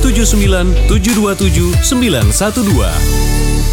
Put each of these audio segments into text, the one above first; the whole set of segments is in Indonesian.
079 727 912.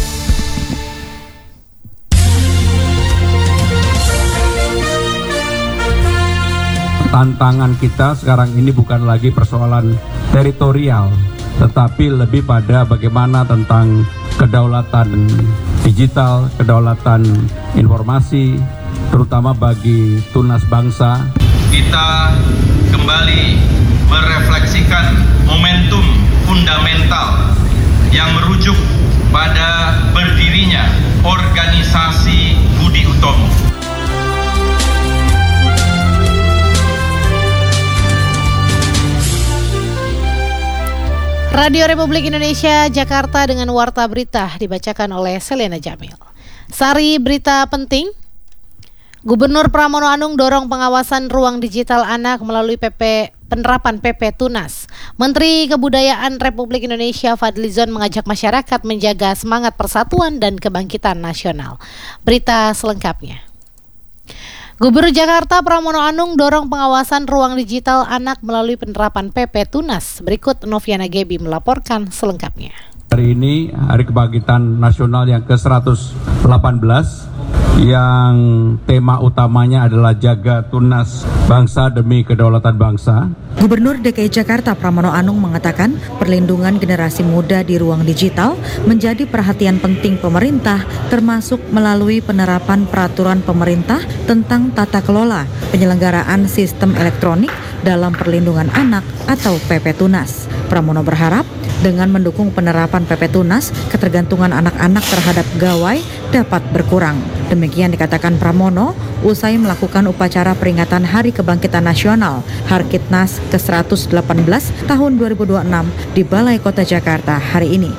Tantangan kita sekarang ini bukan lagi persoalan teritorial, tetapi lebih pada bagaimana tentang kedaulatan digital, kedaulatan informasi, terutama bagi tunas bangsa. Kita kembali merefleksikan momentum fundamental yang merujuk pada berdirinya organisasi Budi Utomo. Radio Republik Indonesia Jakarta dengan Warta Berita dibacakan oleh Selena Jamil. Sari berita penting. Gubernur Pramono Anung dorong pengawasan ruang digital anak melalui penerapan PP Tunas. Menteri Kebudayaan Republik Indonesia Fadlizon mengajak masyarakat menjaga semangat persatuan dan kebangkitan nasional. Berita selengkapnya. Gubernur Jakarta Pramono Anung dorong pengawasan ruang digital anak melalui penerapan PP Tunas. Berikut Noviana Gebi melaporkan selengkapnya. Hari ini Hari Kebangkitan Nasional yang ke-118 yang tema utamanya adalah jaga tunas bangsa demi kedaulatan bangsa. Gubernur DKI Jakarta Pramono Anung mengatakan perlindungan generasi muda di ruang digital menjadi perhatian penting pemerintah, termasuk melalui penerapan peraturan pemerintah tentang tata kelola penyelenggaraan sistem elektronik dalam perlindungan anak atau PP Tunas. Pramono berharap dengan mendukung penerapan PP Tunas, ketergantungan anak-anak terhadap gawai dapat berkurang. Demikian dikatakan Pramono usai melakukan upacara peringatan Hari Kebangkitan Nasional Harkitnas ke-118 tahun 2026 di Balai Kota Jakarta hari ini.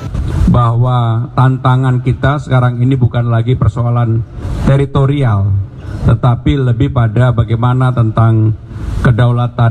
Bahwa tantangan kita sekarang ini bukan lagi persoalan teritorial, tetapi lebih pada bagaimana tentang kedaulatan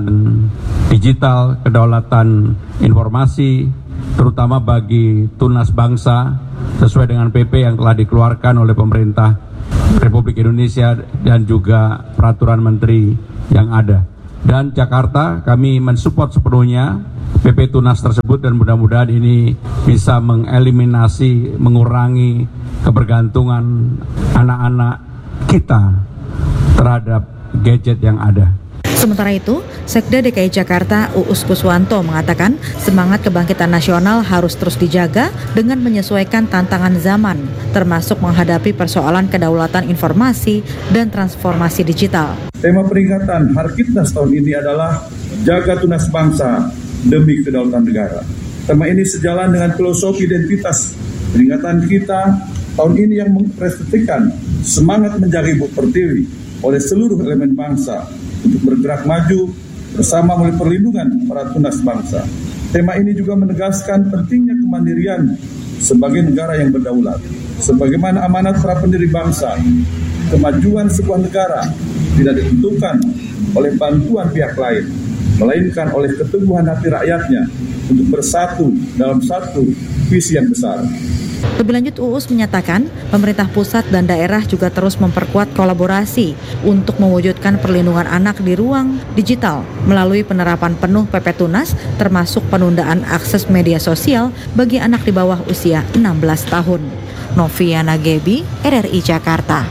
digital, kedaulatan informasi, terutama bagi tunas bangsa sesuai dengan PP yang telah dikeluarkan oleh pemerintah Republik Indonesia dan juga peraturan menteri yang ada. Dan Jakarta kami mensupport sepenuhnya PP Tunas tersebut dan mudah-mudahan ini bisa mengeliminasi, mengurangi kebergantungan anak-anak kita terhadap gadget yang ada. Sementara itu, Sekda DKI Jakarta Uus Kuswanto mengatakan semangat kebangkitan nasional harus terus dijaga dengan menyesuaikan tantangan zaman, termasuk menghadapi persoalan kedaulatan informasi dan transformasi digital. Tema peringatan Harkitnas tahun ini adalah jaga tunas bangsa demi kedaulatan negara. Tema ini sejalan dengan filosofi identitas peringatan kita tahun ini yang mempresentasikan semangat menjaga Ibu Pertiwi oleh seluruh elemen bangsa untuk bergerak maju bersama melalui perlindungan para tunas bangsa. Tema ini juga menegaskan pentingnya kemandirian sebagai negara yang berdaulat. Sebagaimana amanat para pendiri bangsa, kemajuan sebuah negara tidak ditentukan oleh bantuan pihak lain, melainkan oleh keteguhan hati rakyatnya untuk bersatu dalam satu visi yang besar. Lebih lanjut, Uus menyatakan pemerintah pusat dan daerah juga terus memperkuat kolaborasi untuk mewujudkan perlindungan anak di ruang digital melalui penerapan penuh PP Tunas, termasuk penundaan akses media sosial bagi anak di bawah usia 16 tahun. Noviana Gebi, RRI Jakarta.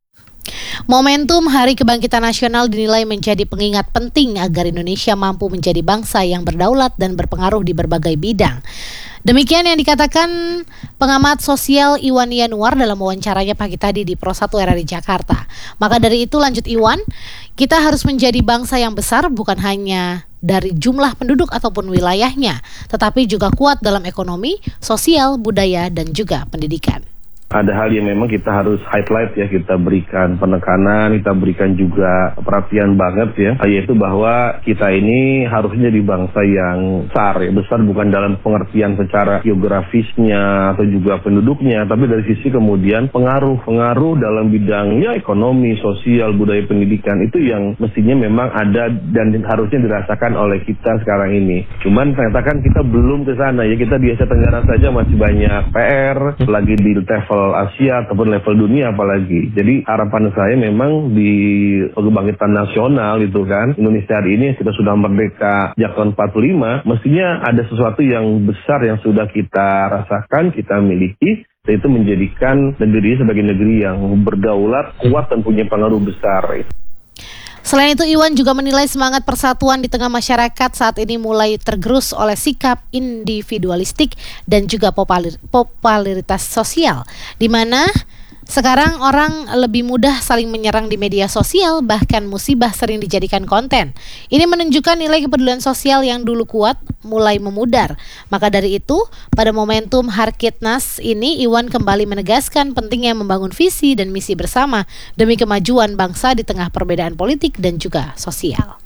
Momentum Hari Kebangkitan Nasional dinilai menjadi pengingat penting agar Indonesia mampu menjadi bangsa yang berdaulat dan berpengaruh di berbagai bidang. Demikian yang dikatakan pengamat sosial Iwan Yanuar dalam wawancaranya pagi tadi di Pro 1 RRI Jakarta. Maka dari itu, lanjut Iwan, kita harus menjadi bangsa yang besar bukan hanya dari jumlah penduduk ataupun wilayahnya, tetapi juga kuat dalam ekonomi, sosial, budaya, dan juga pendidikan. Ada hal yang memang kita harus highlight ya, kita berikan penekanan, kita berikan juga perhatian banget ya, yaitu bahwa kita ini harusnya di bangsa yang besar ya, besar bukan dalam pengertian secara geografisnya atau juga penduduknya, tapi dari sisi kemudian pengaruh dalam bidang ya ekonomi, sosial, budaya, pendidikan, itu yang mestinya memang ada dan harusnya dirasakan oleh kita sekarang ini. Cuman ternyata kan kita belum ke sana ya, kita di Asia Tenggara saja masih banyak PR, lagi di level level Asia ataupun level dunia apalagi. Jadi harapan saya memang di kebangkitan nasional itu kan, Indonesia hari ini kita sudah merdeka sejak tahun 45, mestinya ada sesuatu yang besar yang sudah kita rasakan, kita miliki, yaitu menjadikan negeri sebagai negeri yang berdaulat, kuat dan punya pengaruh besar. Selain itu, Iwan juga menilai semangat persatuan di tengah masyarakat saat ini mulai tergerus oleh sikap individualistik dan juga popularitas sosial, di mana sekarang orang lebih mudah saling menyerang di media sosial, bahkan musibah sering dijadikan konten. Ini menunjukkan nilai kepedulian sosial yang dulu kuat mulai memudar. Maka dari itu, pada momentum Harkitnas ini, Iwan kembali menegaskan pentingnya membangun visi dan misi bersama demi kemajuan bangsa di tengah perbedaan politik dan juga sosial.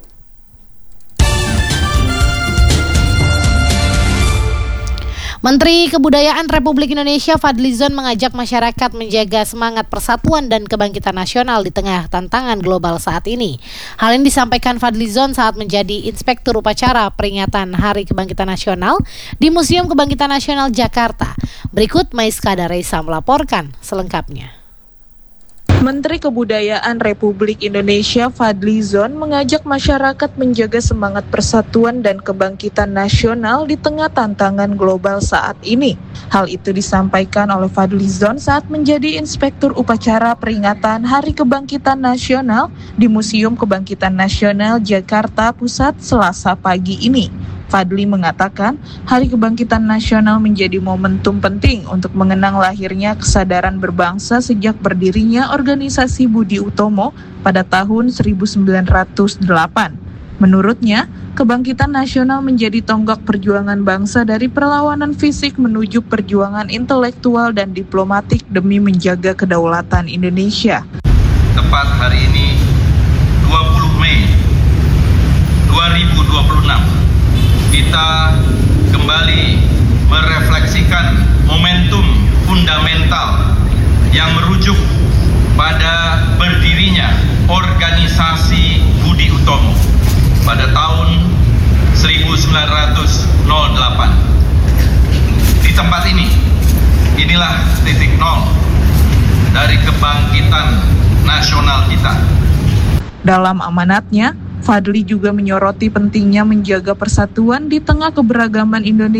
Menteri Kebudayaan Republik Indonesia Fadlizon mengajak masyarakat menjaga semangat persatuan dan kebangkitan nasional di tengah tantangan global saat ini. Hal ini disampaikan Fadlizon saat menjadi Inspektur Upacara peringatan Hari Kebangkitan Nasional di Museum Kebangkitan Nasional Jakarta. Berikut Maiska Daresa melaporkan selengkapnya. Menteri Kebudayaan Republik Indonesia Fadlizon mengajak masyarakat menjaga semangat persatuan dan kebangkitan nasional di tengah tantangan global saat ini. Hal itu disampaikan oleh Fadlizon saat menjadi Inspektur Upacara peringatan Hari Kebangkitan Nasional di Museum Kebangkitan Nasional Jakarta Pusat Selasa pagi ini. Fadli mengatakan, Hari Kebangkitan Nasional menjadi momentum penting untuk mengenang lahirnya kesadaran berbangsa sejak berdirinya organisasi Budi Utomo pada tahun 1908. Menurutnya, Kebangkitan Nasional menjadi tonggak perjuangan bangsa dari perlawanan fisik menuju perjuangan intelektual dan diplomatik demi menjaga kedaulatan Indonesia. Tepat hari ini, 20 Mei 2026, kita kembali merefleksikan momentum fundamental yang merujuk pada berdirinya organisasi Budi Utomo pada tahun 1908. Di tempat ini, inilah titik nol dari kebangkitan nasional kita. Dalam amanatnya, Fadli juga menyoroti pentingnya menjaga persatuan di tengah keberagaman Indonesia.